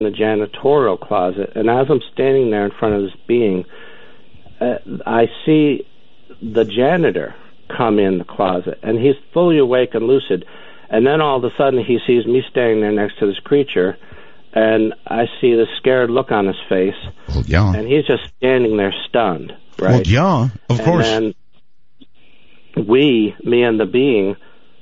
the janitorial closet, and as I'm standing there in front of this being, I see the janitor come in the closet, and he's fully awake and lucid. And then all of a sudden, he sees me standing there next to this creature, and I see the scared look on his face. Well, yeah. And he's just standing there stunned, right? Well, yeah, of course. And then me and the being,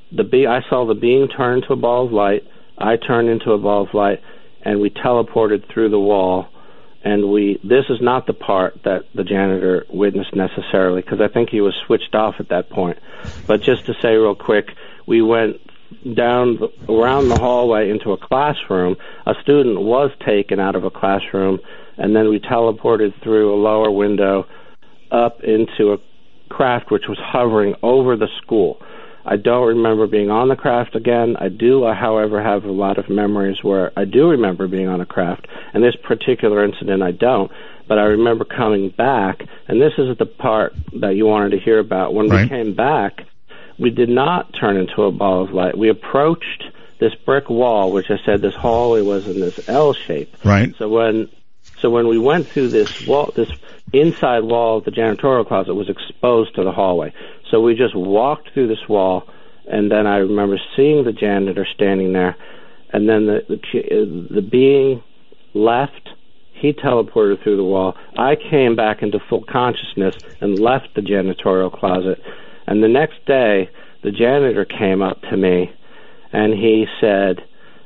I saw the being turn into a ball of light. I turned into a ball of light, and we teleported through the wall. And this is not the part that the janitor witnessed necessarily, because I think he was switched off at that point. But just to say real quick, we went down around the hallway into a classroom. A student was taken out of a classroom, and then we teleported through a lower window up into a craft which was hovering over the school. I don't remember being on the craft again. I do, however, have a lot of memories where I do remember being on a craft, and this particular incident I don't, but I remember coming back, and this is the part that you wanted to hear about. When we came back, we did not turn into a ball of light. We approached this brick wall, which I said this hallway was in this L shape. Right. So when we went through this wall, this inside wall of the janitorial closet was exposed to the hallway. So we just walked through this wall, and then I remember seeing the janitor standing there, and then the being left. He teleported through the wall. I came back into full consciousness and left the janitorial closet. And the next day, the janitor came up to me, and he said,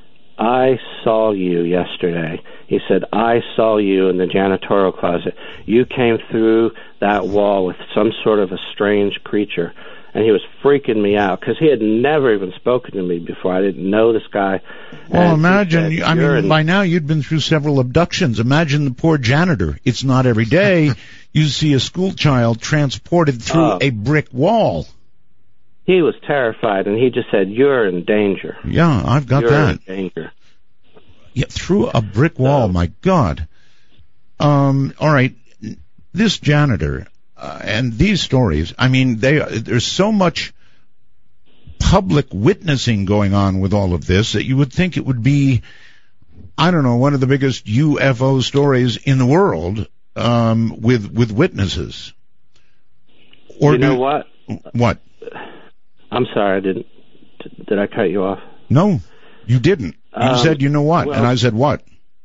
I saw you yesterday. He said, I saw you in the janitorial closet. You came through that wall with some sort of a strange creature. And he was freaking me out because he had never even spoken to me before. I didn't know this guy. Well, imagine, by now you'd been through several abductions. Imagine the poor janitor. It's not every day you see a school child transported through a brick wall. He was terrified, and he just said, you're in danger. Yeah, I've got that. You're in danger. Yeah, through a brick wall, my God. All right, this janitor and these stories, I mean, there's so much public witnessing going on with all of this that you would think it would be, I don't know, one of the biggest UFO stories in the world with witnesses. Or you know what? What? I'm sorry, did I cut you off? No, you didn't. You said, you know what? Well, and I said, what?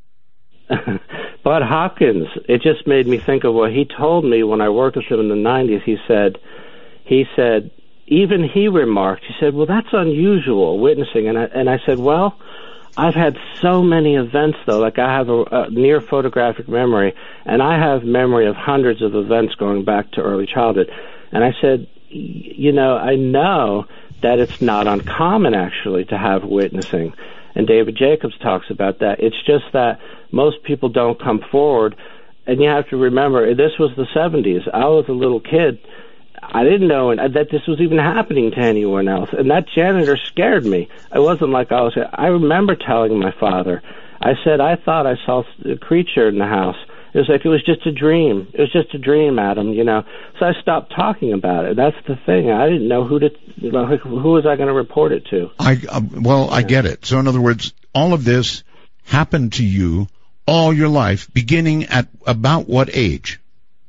Bud Hopkins, it just made me think of what he told me when I worked with him in the 90s. He said, even he remarked, he said, well, that's unusual, witnessing. And I said, well, I've had so many events, though. Like, I have a near photographic memory, and I have memory of hundreds of events going back to early childhood. And I said, you know, I know that it's not uncommon, actually, to have witnessing. And David Jacobs talks about that. It's just that most people don't come forward. And you have to remember, this was the 70s. I was a little kid. I didn't know that this was even happening to anyone else. And that janitor scared me. It wasn't like I remember telling my father, I said, I thought I saw a creature in the house. It was like it was just a dream. It was just a dream, Adam, you know. So I stopped talking about it. That's the thing. I didn't know who was I going to report it to. I get it. So in other words, all of this happened to you all your life, beginning at about what age?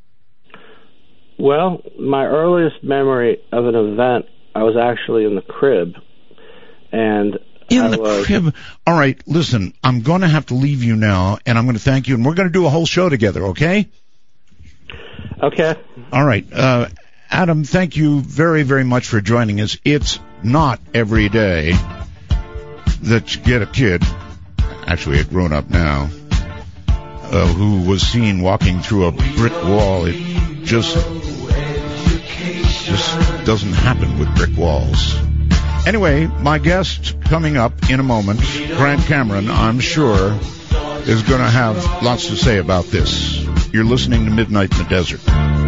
Well, my earliest memory of an event, I was actually in the crib, and crib. All right, listen, I'm going to have to leave you now, and I'm going to thank you, and we're going to do a whole show together, okay? Okay. All right. Adam, thank you very, very much for joining us. It's not every day that you get a kid, actually a grown-up now, who was seen walking through a brick wall. It just doesn't happen with brick walls. Anyway, my guest coming up in a moment, Grant Cameron, I'm sure, is going to have lots to say about this. You're listening to Midnight in the Desert.